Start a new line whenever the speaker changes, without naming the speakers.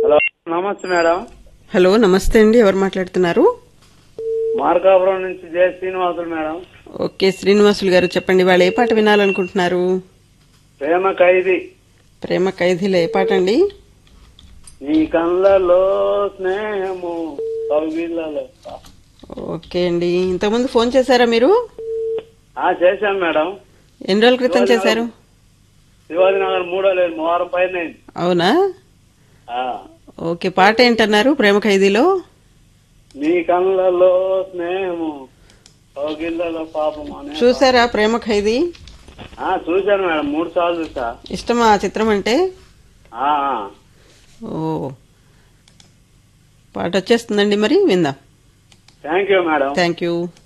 Hello నమస్తే madam.
Hello, నమస్తే అండి. ఎవరు మాట్లాడుతున్నారు?
మార్కాపురం నుంచి జయ శ్రీనివాసులు మేడం.
ఓకే, శ్రీనివాసులు గారు చెప్పండి. వాళ్ళు ఏ పాట వినాలనుకుంటున్నారు?
ప్రేమ ఖైదీ.
ప్రేమ ఖైదీలో ఏ పాట అండి?
నీ కళ్ళలో స్నేహము కౌగిళ్ళలో.
ఓకే అండి. ఇంతకుముందు ఫోన్ చేశారా మీరు?
చేశాను మేడం.
ఎన్ని రోజుల క్రితం చేశారు?
శివాజీ నగర్ 3 లేదు 3 వారం పైన అయింది.
అవునా? ఓకే, పాట ఏంటన్నారు ప్రేమ ఖైదీలో?
నీ కళ్ళలో స్నేహము కౌగిళ్ళలో పాపం అనే.
చూసారా ప్రేమ ఖైదీ?
చూశాను మేడం, 3 సార్లు చూసా.
ఇష్టమా ఆ చిత్రం అంటే? ఓ, పాట వచ్చేస్తుందండి, మరి విందాం.
Thank you madam.
Thank you.